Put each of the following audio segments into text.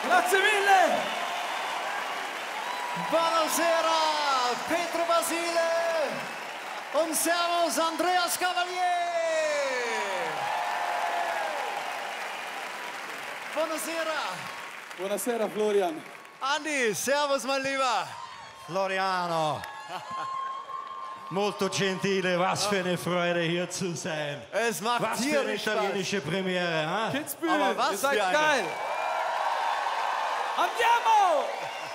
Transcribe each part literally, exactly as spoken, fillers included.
Grazie mille! Buonasera, Pietro Basile und Servus, Andreas Cavalier! Buonasera! Buonasera, Florian. Andi, Servus, mein Lieber! Floriano, molto gentile, was für eine Freude hier zu sein. Es macht Was für eine tierisch Spaß. italienische Premiere, ha? Kitzbühel, Aber was ihr seid für eine. geil. Andiamo!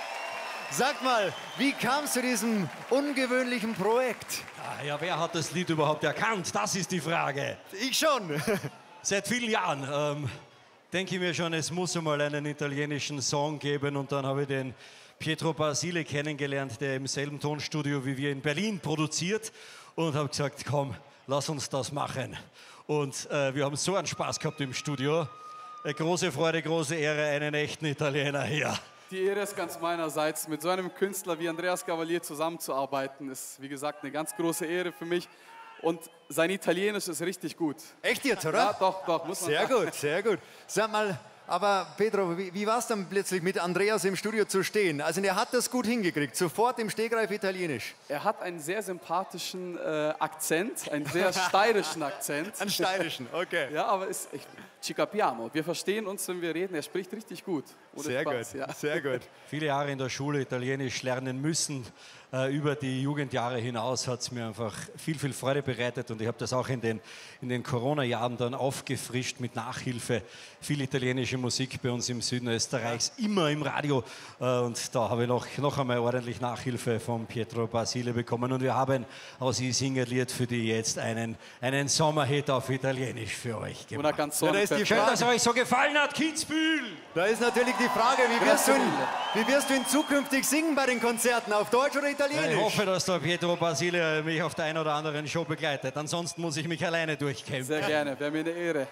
Sag mal, wie kam es zu diesem ungewöhnlichen Projekt? Ah, ja, wer hat das Lied überhaupt erkannt? Das ist die Frage. Ich schon. Seit vielen Jahren ähm, denke ich mir schon, es muss einmal einen italienischen Song geben. Und dann habe ich den Pietro Basile kennengelernt, der im selben Tonstudio wie wir in Berlin produziert. Und habe gesagt, komm, lass uns das machen. Und äh, wir haben so einen Spaß gehabt im Studio. Eine große Freude, große Ehre, einen echten Italiener hier. Die Ehre ist ganz meinerseits. Mit so einem Künstler wie Andreas Cavalier zusammenzuarbeiten, ist, wie gesagt, eine ganz große Ehre für mich. Und sein Italienisch ist richtig gut. Echt jetzt, oder? Ja, doch, doch, muss man Sehr sagen. gut, sehr gut. Sag mal, aber Pedro, wie, wie war es dann plötzlich mit Andreas im Studio zu stehen? Also er hat das gut hingekriegt, sofort im Stegreif Italienisch. Er hat einen sehr sympathischen äh, Akzent, einen sehr steirischen Akzent. Einen steirischen, okay. Ja, aber ist, ich, ci capiamo. Wir verstehen uns, wenn wir reden. Er spricht richtig gut. Ohne Sehr Spaß, gut, ja. sehr gut. Viele Jahre in der Schule Italienisch lernen müssen. Äh, über die Jugendjahre hinaus hat es mir einfach viel, viel Freude bereitet. Und ich habe das auch in den, in den Corona-Jahren dann aufgefrischt mit Nachhilfe. Viel italienische Musik bei uns im Süden Österreichs, immer im Radio. Äh, und da habe ich noch, noch einmal ordentlich Nachhilfe von Pietro Basile bekommen. Und wir haben aus I Singerlied für die jetzt einen, einen Sommerhit auf Italienisch für euch Una gemacht. canzone Ja, da ist die per- Schön, Frage. dass euch so gefallen hat, Kitzbühel! Da ist natürlich die Frage, wie wirst, du Grazie in, mille. wie wirst du in zukünftig singen bei den Konzerten, auf Deutsch oder Ja, Italienisch? ich hoffe, dass der Pietro Basile mich auf der einen oder anderen Show begleitet. Ansonsten muss ich mich alleine durchkämpfen. Sehr gerne, wäre mir eine Ehre.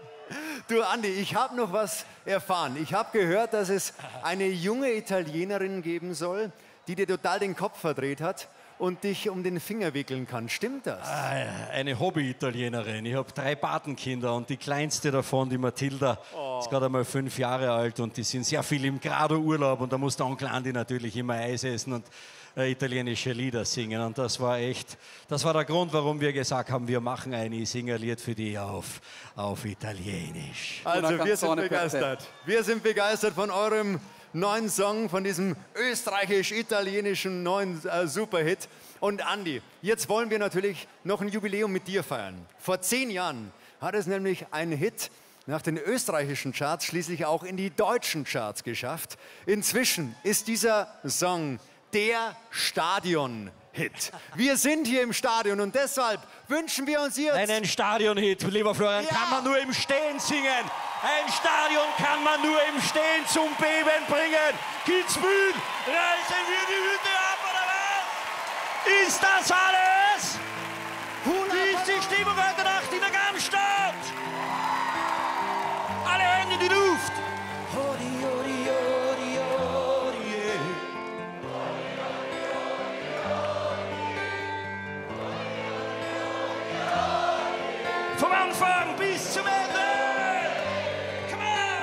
Du Andi, ich habe noch was erfahren. Ich habe gehört, dass es eine junge Italienerin geben soll, die dir total den Kopf verdreht hat und dich um den Finger wickeln kann. Stimmt das? Eine Hobby-Italienerin. Ich habe drei Patenkinder und die kleinste davon, die Mathilda, ist gerade einmal fünf Jahre alt und die sind sehr viel im Grado-Urlaub und da muss der Onkel Andi natürlich immer Eis essen und äh, italienische Lieder singen. Und das war echt, das war der Grund, warum wir gesagt haben, wir machen ein Singerlied für die auf, auf Italienisch. Also wir sind Canzone per te. begeistert. Wir sind begeistert von eurem neuen Song, von diesem österreichisch-italienischen neuen äh, Superhit. Und Andi, jetzt wollen wir natürlich noch ein Jubiläum mit dir feiern. Vor zehn Jahren hat es nämlich einen Hit nach den österreichischen Charts schließlich auch in die deutschen Charts geschafft. Inzwischen ist dieser Song der Stadion-Hit. Wir sind hier im Stadion und deshalb wünschen wir uns jetzt... Einen Stadion-Hit, lieber Florian, Ja. kann man nur im Stehen singen. Ein Stadion kann man nur im Stehen zum Beben bringen. Kitzbühel, reißen wir die Hütte ab, oder was? Ist das alles?